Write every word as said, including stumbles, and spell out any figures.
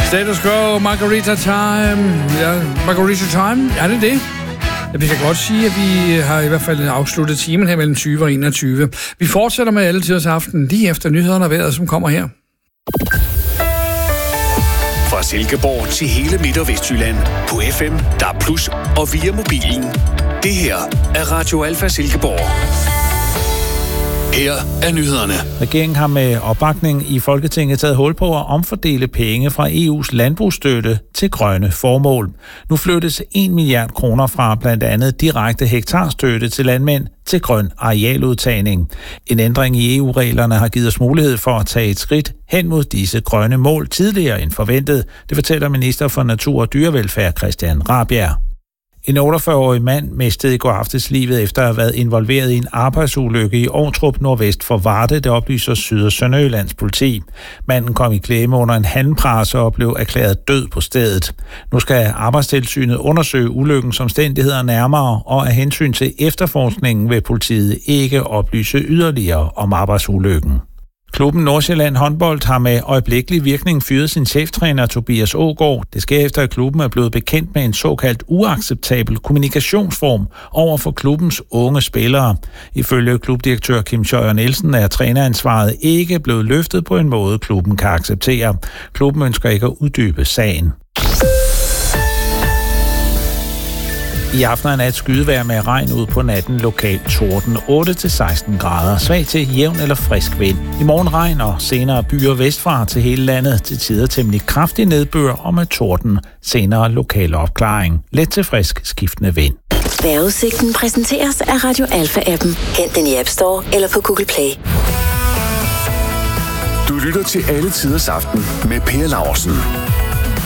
Status Quo, Margarita Time. Ja, Margarita Time, er det det? Vi kan godt sige, at vi har i hvert fald afsluttet timen her mellem tyve og enogtyve. Vi fortsætter med alle tiders aften, lige efter nyhederne og vejret, som kommer her. Fra Silkeborg til hele Midt- og Vestjylland på F M, D A B plus, og via mobilen. Det her er Radio Alfa Silkeborg. Her er nyhederne. Regeringen har med opbakning i Folketinget taget hul på at omfordele penge fra E U's landbrugsstøtte til grønne formål. Nu flyttes en milliard kroner fra blandt andet direkte hektarstøtte til landmænd til grøn arealudtagning. En ændring i E U-reglerne har givet os mulighed for at tage et skridt hen mod disse grønne mål tidligere end forventet. Det fortæller minister for Natur og Dyrevelfærd Christian Rabjerg. En otteogfyrre-årig mand mistede i går aftes livet efter at have været involveret i en arbejdsulykke i Ovtrup nordvest for Varde, det oplyser Syd- og Sønderjyllands politi. Manden kom i klemme under en handpresse og blev erklæret død på stedet. Nu skal Arbejdstilsynet undersøge ulykkens omstændigheder nærmere, og af hensyn til efterforskningen vil politiet ikke oplyse yderligere om arbejdsulykken. Klubben Nordsjælland Håndbold har med øjeblikkelig virkning fyret sin cheftræner Tobias Aagaard. Det sker efter, at klubben er blevet bekendt med en såkaldt uacceptabel kommunikationsform over for klubbens unge spillere. Ifølge klubdirektør Kim Schøjer Nielsen er træneransvaret ikke blevet løftet på en måde, klubben kan acceptere. Klubben ønsker ikke at uddybe sagen. I aften er nat skydevejr med regn ud på natten, lokal torden, otte til seksten grader, svag til jævn eller frisk vind. I morgen regn og senere byer vestfra til hele landet, til tider temmelig kraftig nedbør og med torden, senere lokal opklaring. Let til frisk skiftende vind. Vejrudsigten præsenteres af Radio Alfa-appen. Hent den i App Store eller på Google Play. Du lytter til alle tiders aften med Per Laursen.